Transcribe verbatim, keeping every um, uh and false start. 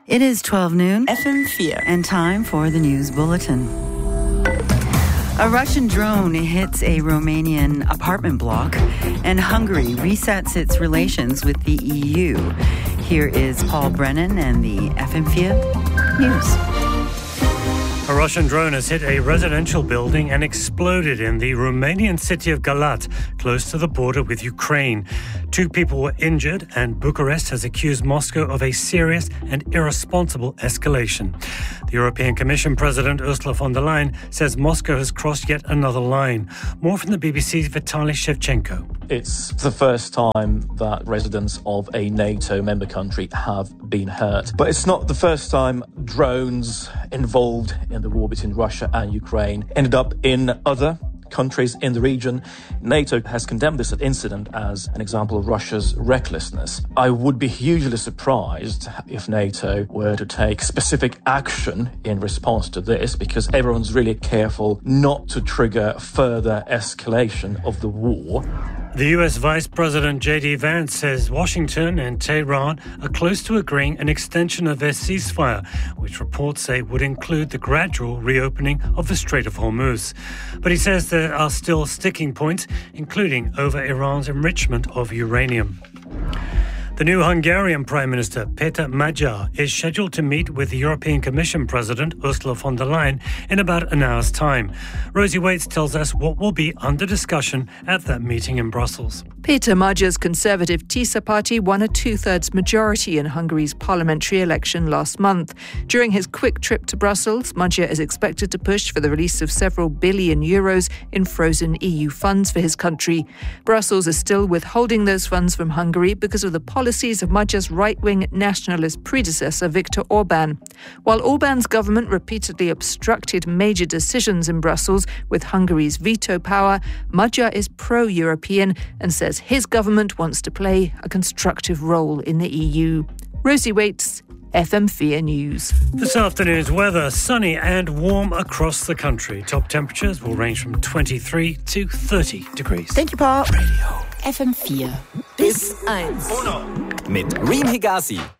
It is twelve noon. F M four. And time for the news bulletin. A Russian drone hits a Romanian apartment block, and Hungary resets its relations with the E U. Here is Paul Brennan and the F M four News. A Russian drone has hit a residential building and exploded in the Romanian city of Galați, close to the border with Ukraine. Two people were injured, and Bucharest has accused Moscow of a serious and irresponsible escalation. The European Commission President Ursula von der Leyen says Moscow has crossed yet another line. More from the B B C's Vitaly Shevchenko. It's the first time that residents of a NATO member country have been hurt. But it's not the first time drones involved in the war between Russia and Ukraine ended up in other countries in the region. NATO has condemned this incident as an example of Russia's recklessness. I would be hugely surprised if NATO were to take specific action in response to this, because everyone's really careful not to trigger further escalation of the war. The U S Vice President J D Vance says Washington and Tehran are close to agreeing an extension of their ceasefire, which reports say would include the gradual reopening of the Strait of Hormuz. But he says there are still sticking points, including over Iran's enrichment of uranium. The new Hungarian Prime Minister, Péter Magyar, is scheduled to meet with the European Commission President, Ursula von der Leyen, in about an hour's time. Rosie Waits tells us what will be under discussion at that meeting in Brussels. Péter Magyar's Conservative TISA party won a two-thirds majority in Hungary's parliamentary election last month. During his quick trip to Brussels, Magyar is expected to push for the release of several billion euros in frozen E U funds for his country. Brussels is still withholding those funds from Hungary because of the policy policies of Magyar's right-wing nationalist predecessor, Viktor Orbán. While Orbán's government repeatedly obstructed major decisions in Brussels with Hungary's veto power, Magyar is pro-European and says his government wants to play a constructive role in the E U. Rosie Waits, F M four News. This afternoon's weather, sunny and warm across the country. Top temperatures will range from twenty-three to thirty degrees. Thank you, Paul. F M four. Bis eins. Mit Reem Higazi.